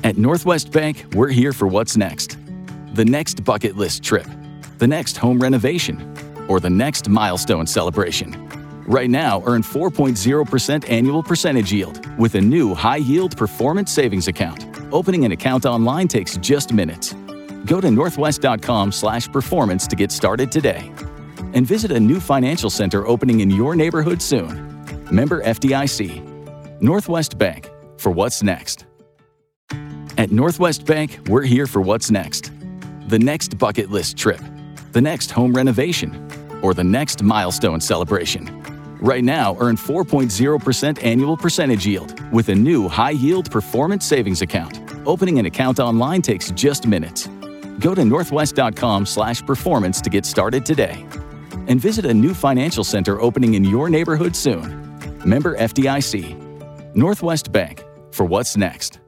At Northwest Bank, we're here for what's next. The next bucket list trip, the next home renovation, or the next milestone celebration. Right now, earn 4.0% annual percentage yield with a new high-yield performance savings account. Opening an account online takes just minutes. Go to northwest.com/performance to get started today. And visit a new financial center opening in your neighborhood soon. Member FDIC. Northwest Bank, for what's next. At Northwest Bank, we're here for what's next. The next bucket list trip, the next home renovation, or the next milestone celebration. Right now, earn 4.0% annual percentage yield with a new high-yield performance savings account. Opening an account online takes just minutes. Go to northwest.com/performance to get started today. And visit a new financial center opening in your neighborhood soon. Member FDIC. Northwest Bank, for what's next.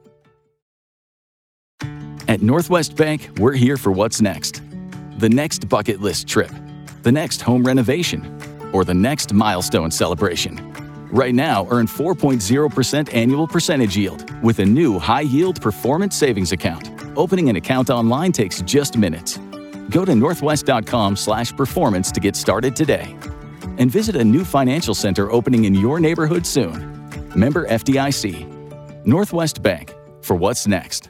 At Northwest Bank, we're here for what's next. The next bucket list trip, the next home renovation, or the next milestone celebration. Right now, earn 4.0% annual percentage yield with a new high-yield performance savings account. Opening an account online takes just minutes. Go to northwest.com/performance to get started today. And visit a new financial center opening in your neighborhood soon. Member FDIC. Northwest Bank, for what's next.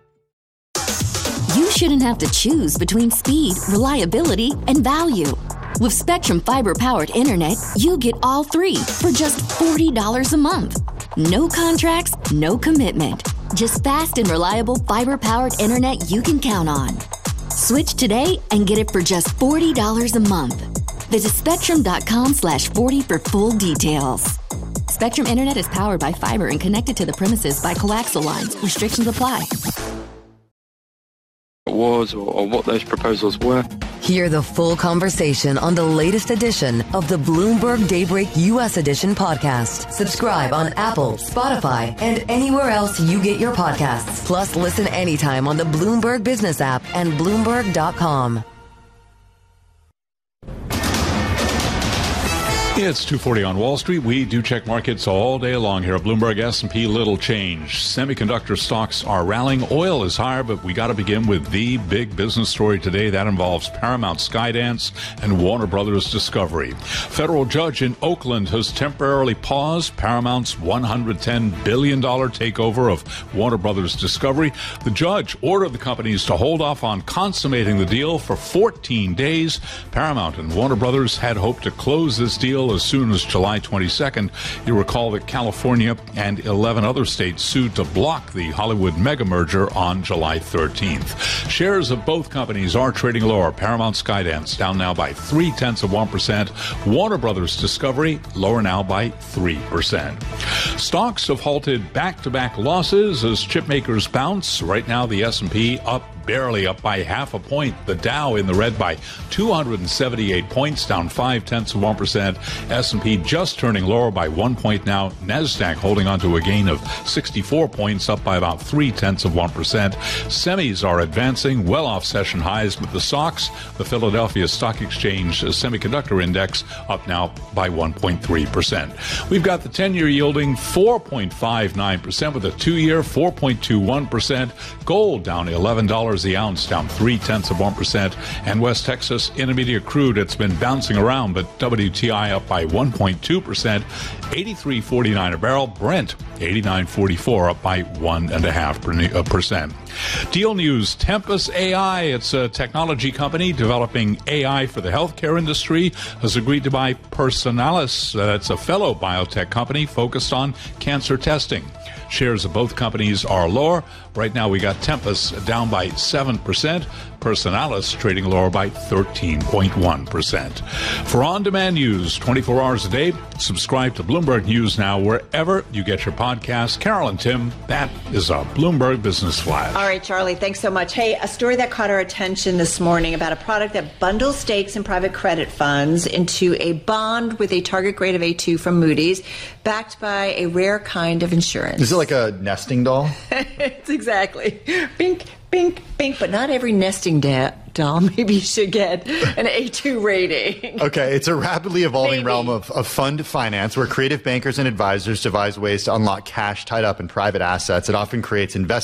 You shouldn't have to choose between speed, reliability, and value. With Spectrum Fiber-powered internet, you get all three for just $40 a month. No contracts, no commitment. Just fast and reliable fiber-powered internet you can count on. Switch today and get it for just $40 a month. Visit spectrum.com/40 for full details. Spectrum Internet is powered by fiber and connected to the premises by coaxial lines. Restrictions apply. Was or what those proposals were. Hear the full conversation on the latest edition of the Bloomberg Daybreak U.S. Edition podcast. Subscribe on Apple, Spotify, and anywhere else you get your podcasts. Plus, listen anytime on the Bloomberg Business app and Bloomberg.com. It's 2:40 on Wall Street. We do check markets all day long here at Bloomberg. S&P, little change. Semiconductor stocks are rallying. Oil is higher, but we got to begin with the big business story today. That involves Paramount Skydance and Warner Brothers Discovery. Federal judge in Oakland has temporarily paused Paramount's $110 billion takeover of Warner Brothers Discovery. The judge ordered the companies to hold off on consummating the deal for 14 days. Paramount and Warner Brothers had hoped to close this deal as soon as July 22nd. You recall that California and 11 other states sued to block the Hollywood mega merger on July 13th. Shares of both companies are trading lower. Paramount Skydance down now by 0.3%. Warner Brothers Discovery lower now by 3%. Stocks have halted back-to-back losses as chip makers bounce. Right now, the S&P barely up by 0.5 point. The Dow in the red by 278 points, down 0.5%. S&P just turning lower by 1 point now. NASDAQ holding on to a gain of 64 points, up by about 0.3%. Semis are advancing, well off session highs, but the SOX, the Philadelphia Stock Exchange Semiconductor Index, up now by 1.3%. We've got the 10-year yielding 4.59% with a 2-year 4.21%. Gold down $11 the ounce, down 0.3%. And West Texas Intermediate crude, it's been bouncing around, but WTI up by 1.2%, 83.49 a barrel. Brent 89.44, up by 1.5%. Deal news: Tempus AI, it's a technology company developing AI for the healthcare industry, has agreed to buy Personalis. That's a fellow biotech company focused on cancer testing. Shares of both companies are lower. Right now we got Tempus down by 7%. Personalis trading lower by 13.1%. For on-demand news 24 hours a day, subscribe to Bloomberg News Now wherever you get your podcasts. Carol and Tim, that is a Bloomberg Business Flash. All right, Charlie, thanks so much. Hey, a story that caught our attention this morning about a product that bundles stakes in private credit funds into a bond with a target grade of A2 from Moody's, backed by a rare kind of insurance. Is it like a nesting doll? It's exactly. Bink, bink, bink. But not every nesting doll maybe should get an A2 rating. Okay, it's a rapidly evolving realm of fund finance where creative bankers and advisors devise ways to unlock cash tied up in private assets. It often creates investment